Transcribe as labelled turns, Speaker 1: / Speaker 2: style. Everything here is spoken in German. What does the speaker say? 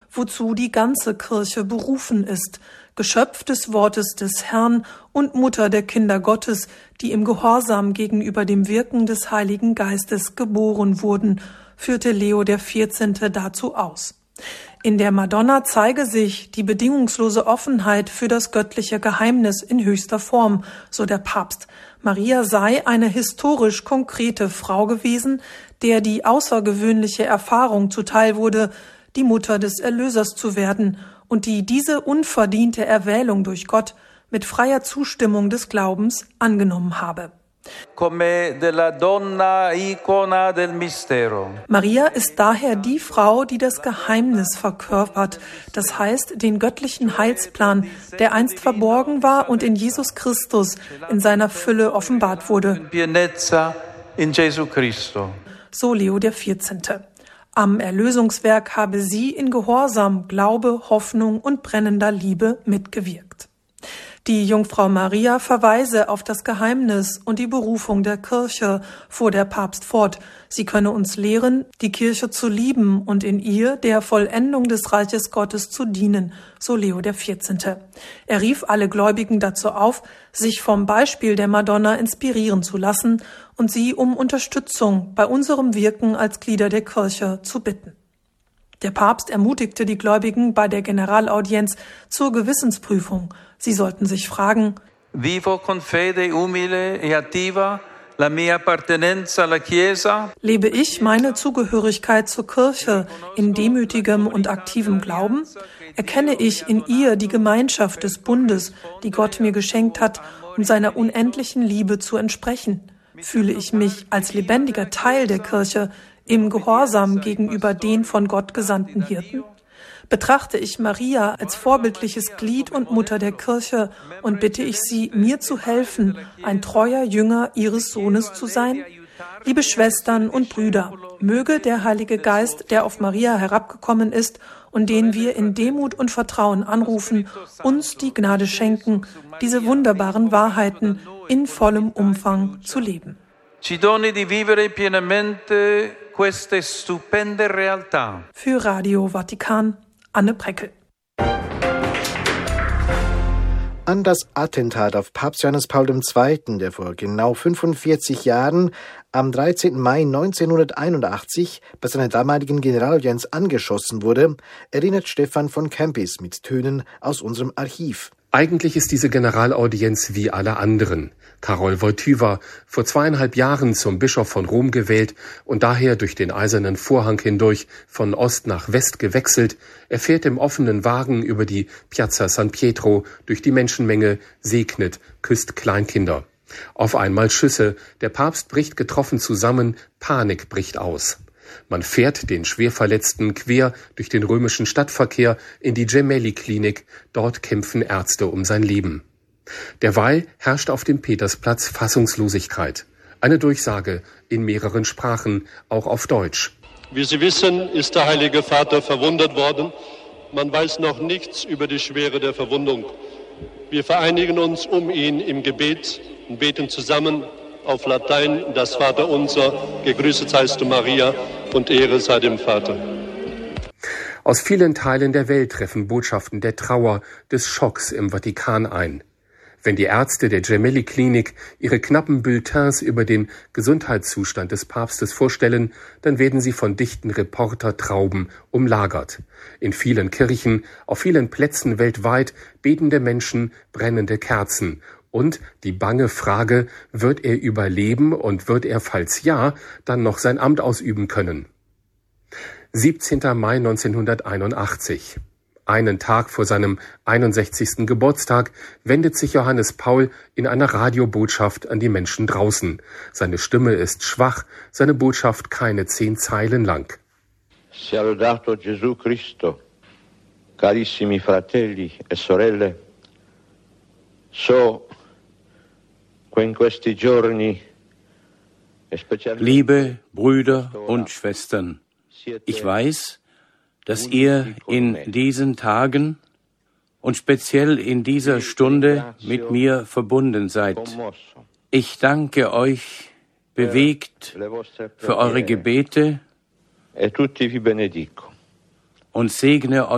Speaker 1: wozu die ganze Kirche berufen ist, Geschöpf des Wortes des Herrn und Mutter der Kinder Gottes, die im Gehorsam gegenüber dem Wirken des Heiligen Geistes geboren wurden, führte Leo XIV. Dazu aus. In der Madonna zeige sich die bedingungslose Offenheit für das göttliche Geheimnis in höchster Form, so der Papst. Maria sei eine historisch konkrete Frau gewesen, der die außergewöhnliche Erfahrung zuteil wurde, die Mutter des Erlösers zu werden und die diese unverdiente Erwählung durch Gott mit freier Zustimmung des Glaubens angenommen habe. Maria ist daher die Frau, die das Geheimnis verkörpert, das heißt den göttlichen Heilsplan, der einst verborgen war und in Jesus Christus in seiner Fülle offenbart wurde. So Leo XIV. Am Erlösungswerk habe sie in Gehorsam, Glaube, Hoffnung und brennender Liebe mitgewirkt. Die Jungfrau Maria verweise auf das Geheimnis und die Berufung der Kirche, fuhr der Papst fort. Sie könne uns lehren, die Kirche zu lieben und in ihr der Vollendung des Reiches Gottes zu dienen, so Leo XIV. Er rief alle Gläubigen dazu auf, sich vom Beispiel der Madonna inspirieren zu lassen und sie um Unterstützung bei unserem Wirken als Glieder der Kirche zu bitten. Der Papst ermutigte die Gläubigen bei der Generalaudienz zur Gewissensprüfung. Sie sollten sich fragen:
Speaker 2: Vivo con fede umile e attiva la mia appartenenza alla Chiesa?
Speaker 1: Lebe ich meine Zugehörigkeit zur Kirche in demütigem und aktivem Glauben? Erkenne ich in ihr die Gemeinschaft des Bundes, die Gott mir geschenkt hat, um seiner unendlichen Liebe zu entsprechen? Fühle ich mich als lebendiger Teil der Kirche im Gehorsam gegenüber den von Gott gesandten Hirten? Betrachte ich Maria als vorbildliches Glied und Mutter der Kirche und bitte ich sie, mir zu helfen, ein treuer Jünger ihres Sohnes zu sein? Liebe Schwestern und Brüder, möge der Heilige Geist, der auf Maria herabgekommen ist und den wir in Demut und Vertrauen anrufen, uns die Gnade schenken, diese wunderbaren Wahrheiten in vollem Umfang zu leben.
Speaker 2: Ci doni di vivere pienamente queste stupende realtà.
Speaker 1: Für Radio Vatikan, Anne Preckel.
Speaker 3: An das Attentat auf Papst Johannes Paul II., der vor genau 45 Jahren am 13. Mai 1981 bei seiner damaligen Generalaudienz angeschossen wurde, erinnert Stefan von Kempis mit Tönen aus unserem Archiv.
Speaker 4: Eigentlich ist diese Generalaudienz wie alle anderen. Karol Wojtyła, vor 2,5 Jahren zum Bischof von Rom gewählt und daher durch den eisernen Vorhang hindurch von Ost nach West gewechselt, er fährt im offenen Wagen über die Piazza San Pietro durch die Menschenmenge, segnet, küsst Kleinkinder. Auf einmal Schüsse, der Papst bricht getroffen zusammen, Panik bricht aus. Man fährt den Schwerverletzten quer durch den römischen Stadtverkehr in die Gemelli-Klinik, dort kämpfen Ärzte um sein Leben. Derweil herrscht auf dem Petersplatz Fassungslosigkeit. Eine Durchsage in mehreren Sprachen, auch auf Deutsch.
Speaker 5: Wie Sie wissen, ist der Heilige Vater verwundet worden. Man weiß noch nichts über die Schwere der Verwundung. Wir vereinigen uns um ihn im Gebet und beten zusammen auf Latein das Vaterunser, gegrüßet seist du Maria und Ehre sei dem Vater.
Speaker 4: Aus vielen Teilen der Welt treffen Botschaften der Trauer, des Schocks im Vatikan ein. Wenn die Ärzte der Gemelli-Klinik ihre knappen Bulletins über den Gesundheitszustand des Papstes vorstellen, dann werden sie von dichten Reportertrauben umlagert. In vielen Kirchen, auf vielen Plätzen weltweit betende Menschen, brennende Kerzen. Und die bange Frage, wird er überleben und wird er, falls ja, dann noch sein Amt ausüben können? 17. Mai 1981. Einen Tag vor seinem 61. Geburtstag wendet sich Johannes Paul in einer Radiobotschaft an die Menschen draußen. Seine Stimme ist schwach, seine Botschaft keine 10 Zeilen lang.
Speaker 6: Sia lodato Gesù Cristo, carissimi fratelli e sorelle, so in questi giorni
Speaker 7: Liebe Brüder und Schwestern, ich weiß, dass ihr in diesen Tagen und speziell in dieser Stunde mit mir verbunden seid. Ich danke euch bewegt für eure Gebete und segne euch